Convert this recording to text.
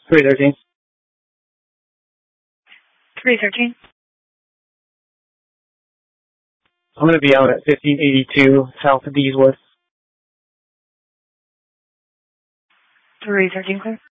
313. 313. I'm going to be out at 1582 south of Beesworth. 313, clear.